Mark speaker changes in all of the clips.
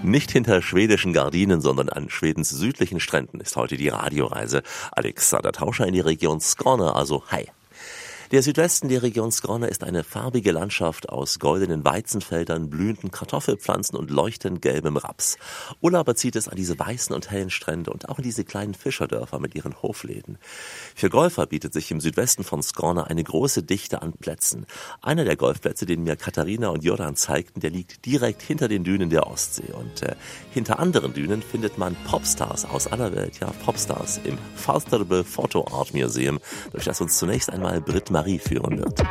Speaker 1: Nicht hinter schwedischen Gardinen, sondern an Schwedens südlichen Stränden ist heute die Radioreise. Alexander Tauscher in die Region Skåne, also hi. Der Südwesten der Region Skåne ist eine farbige Landschaft aus goldenen Weizenfeldern, blühenden Kartoffelpflanzen und leuchtend gelbem Raps. Urlauber zieht es an diese weißen und hellen Strände und auch in diese kleinen Fischerdörfer mit ihren Hofläden. Für Golfer bietet sich im Südwesten von Skåne eine große Dichte an Plätzen. Einer der Golfplätze, den mir Katharina und Jordan zeigten, der liegt direkt hinter den Dünen der Ostsee. Und hinter anderen Dünen findet man Popstars aus aller Welt, ja Popstars im Falsterbo Photo Art Museum, durch das uns zunächst einmal Britt Marie führen wird.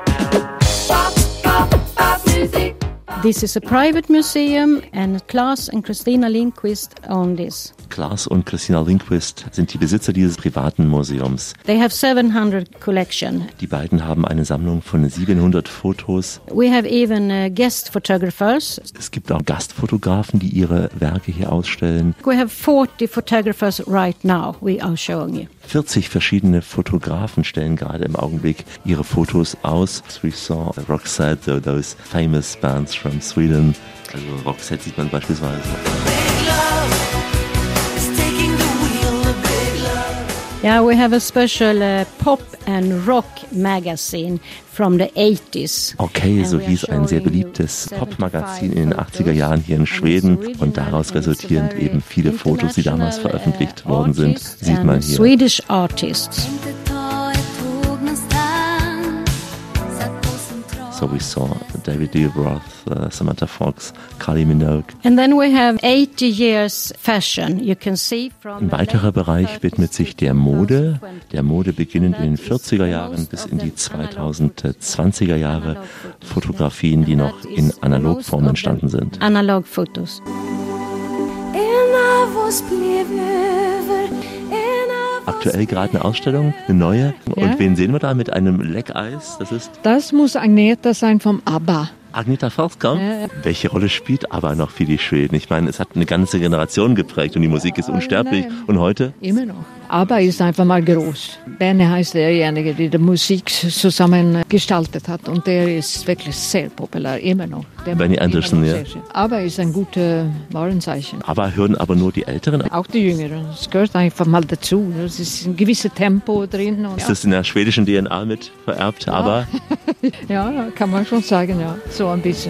Speaker 2: This is a private museum and Claes and Christina Lindquist own this.
Speaker 1: Claes und Christina Lindquist sind die Besitzer dieses privaten Museums.
Speaker 2: They have 700 collection.
Speaker 1: Die beiden haben eine Sammlung von 700 Fotos.
Speaker 2: We have even guest photographers.
Speaker 1: Es gibt auch Gastfotografen, die ihre Werke hier ausstellen.
Speaker 2: We have 40 photographers right now we are showing you.
Speaker 1: 40 verschiedene Fotografen stellen gerade im Augenblick ihre Fotos aus. We saw Roxette, those famous bands from Sweden. Also Roxette sieht man beispielsweise.
Speaker 2: Yeah, we have a special pop and rock magazine from the 80s.
Speaker 1: Okay, so hieß ein sehr beliebtes Popmagazin in den 80er Jahren hier in Schweden und daraus resultierend eben viele Fotos, die damals veröffentlicht worden sind, sieht man hier.
Speaker 2: Swedish artists.
Speaker 1: So we saw David Lee Roth, Samantha Fox, Kylie Minogue.
Speaker 2: And then we have 80 years fashion. You can see from
Speaker 1: Ein weiterer Bereich widmet sich der Mode. Der Mode beginnend in den 40er Jahren bis in die 2020er Jahre. Fotografien, die noch in Analogform entstanden sind.
Speaker 2: Analog Fotos.
Speaker 1: Aktuell gerade eine Ausstellung, eine neue. Und wen sehen wir da mit einem Leckeis?
Speaker 3: Das muss Agneta sein vom ABBA.
Speaker 1: Agneta Fältskog? Ja. Welche Rolle spielt ABBA noch für die Schweden? Ich meine, es hat eine ganze Generation geprägt und die Musik ist unsterblich. Und heute?
Speaker 3: Immer noch. ABBA ist einfach mal groß. Benny heißt derjenige, der die Musik zusammen gestaltet hat und der ist wirklich sehr populär, immer noch.
Speaker 1: Benny Andersson, ja.
Speaker 3: ABBA ist ein gutes Warenzeichen.
Speaker 1: ABBA hören aber nur die Älteren?
Speaker 3: Auch die Jüngeren. Das gehört einfach mal dazu. Es ist ein gewisses Tempo drin.
Speaker 1: Ist das in der schwedischen DNA mit vererbt, ABBA?
Speaker 3: Ja, kann man schon sagen, ja. So ein bisschen.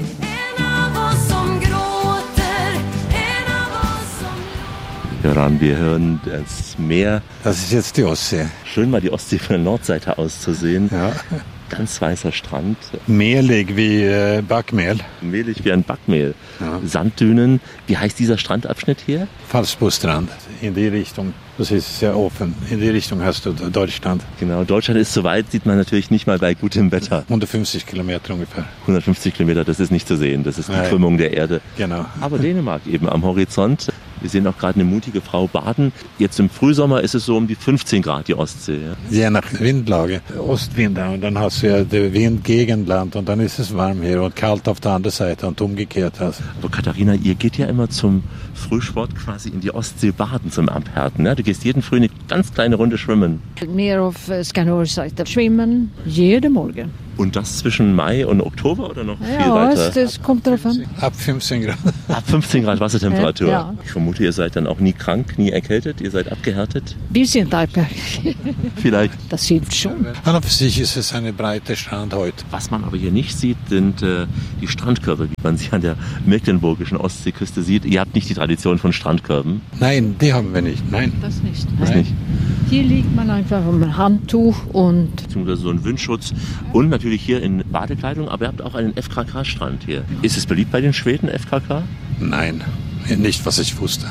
Speaker 1: Göran, wir hören das Meer.
Speaker 4: Das ist jetzt die Ostsee.
Speaker 1: Schön mal die Ostsee von der Nordseite aus zu sehen.
Speaker 4: Ja.
Speaker 1: Ganz weißer Strand.
Speaker 4: Mehlig wie Backmehl.
Speaker 1: Mehlig wie ein Backmehl.
Speaker 4: Ja.
Speaker 1: Sanddünen. Wie heißt dieser Strandabschnitt hier?
Speaker 4: Falsterbo-Strand. In die Richtung. Das ist sehr offen. In die Richtung hast du Deutschland.
Speaker 1: Genau, Deutschland ist so weit, sieht man natürlich nicht mal bei gutem Wetter.
Speaker 4: 150 Kilometer ungefähr.
Speaker 1: 150 Kilometer, das ist nicht zu sehen. Das ist die Krümmung der Erde.
Speaker 4: Genau.
Speaker 1: Aber Dänemark eben am Horizont. Wir sehen auch gerade eine mutige Frau baden. Jetzt im Frühsommer ist es so um die 15 Grad, die Ostsee. Ja?
Speaker 4: Je nach Windlage. Ostwind und dann hast du ja den Wind gegen Land und dann ist es warm hier und kalt auf der anderen Seite und umgekehrt.
Speaker 1: Aber Katharina, ihr geht ja immer zum Frühsport quasi in die Ostsee baden, zum Abhärten. Ne? Du gehst jeden Früh eine ganz kleine Runde schwimmen.
Speaker 3: Ner auf Skanörseite schwimmen, jeden Morgen.
Speaker 1: Und das zwischen Mai und Oktober oder noch viel
Speaker 3: ja,
Speaker 1: weiter?
Speaker 3: Das kommt drauf an.
Speaker 4: Ab 15 Grad.
Speaker 1: Ab 15 Grad Wassertemperatur.
Speaker 3: Ja.
Speaker 1: Ich vermute, ihr seid dann auch nie krank, nie erkältet, ihr seid abgehärtet.
Speaker 3: Wir sind abgehärtet.
Speaker 1: Vielleicht.
Speaker 3: Das hilft schon.
Speaker 4: An und für sich ist es eine breite Strand heute.
Speaker 1: Was man aber hier nicht sieht, sind die Strandkörbe, wie man sie an der mecklenburgischen Ostseeküste sieht. Ihr habt nicht die Tradition von Strandkörben?
Speaker 4: Nein, die haben wir nicht. Nein.
Speaker 3: Das nicht.
Speaker 1: Das nicht.
Speaker 3: Hier liegt man einfach um ein Handtuch und...
Speaker 1: Beziehungsweise so ein Windschutz und natürlich hier in Badekleidung, aber ihr habt auch einen FKK-Strand hier. Ist es beliebt bei den Schweden, FKK?
Speaker 4: Nein, nicht was ich wusste.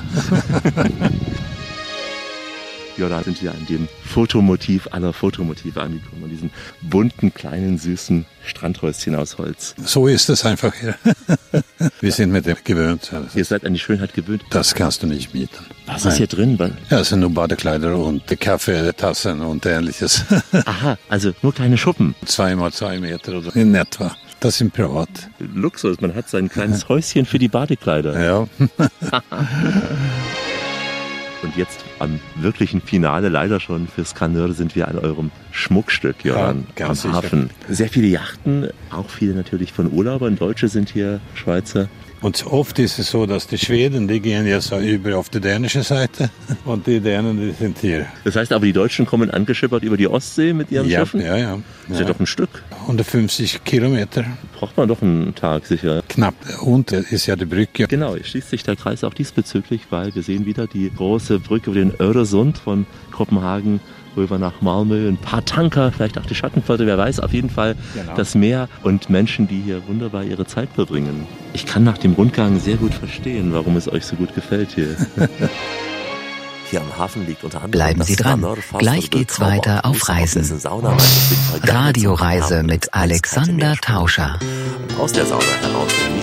Speaker 1: Ja, da sind wir an dem Fotomotiv aller Fotomotive angekommen, an diesen bunten, kleinen, süßen Strandhäuschen aus Holz.
Speaker 4: So ist es einfach hier. Wir sind mit dem gewöhnt.
Speaker 1: Ihr seid an die Schönheit gewöhnt.
Speaker 4: Das kannst du nicht mieten.
Speaker 1: Was ist hier drin?
Speaker 4: Ja, es sind nur Badekleider und Kaffeetassen und ähnliches.
Speaker 1: Aha, also nur kleine Schuppen.
Speaker 4: 2 mal 2 Meter oder in etwa. Das sind privat.
Speaker 1: Luxus, man hat sein kleines Häuschen für die Badekleider.
Speaker 4: Ja.
Speaker 1: Und jetzt am wirklichen Finale, leider schon für Skanör, sind wir an eurem Schmuckstück, Johann,
Speaker 4: ja,
Speaker 1: am Hafen. Sehr viele Yachten, auch viele natürlich von Urlaubern. Deutsche sind hier, Schweizer.
Speaker 4: Und oft ist es so, dass die Schweden, die gehen jetzt über auf die dänische Seite und die Dänen, die sind hier.
Speaker 1: Das heißt aber, die Deutschen kommen angeschippert über die Ostsee mit ihren Schiffen?
Speaker 4: Ja.
Speaker 1: Das ist ja doch ein Stück.
Speaker 4: 150 Kilometer.
Speaker 1: Braucht man doch einen Tag sicher.
Speaker 4: Knapp. Und ist ja die Brücke.
Speaker 1: Genau, es schließt sich der Kreis auch diesbezüglich, weil wir sehen wieder die große Brücke über den Öresund von Kopenhagen rüber nach Malmö, ein paar Tanker, vielleicht auch die Schattenflotte, wer weiß, auf jeden Fall das Meer und Menschen, die hier wunderbar ihre Zeit verbringen. Ich kann nach dem Rundgang sehr gut verstehen, warum es euch so gut gefällt hier. Hier am Hafen liegt unter anderem
Speaker 5: Bleiben Sie dran, gleich geht's weiter auf Reisen. Radioreise mit Alexander Tauscher.
Speaker 1: Aus der Sauna heraus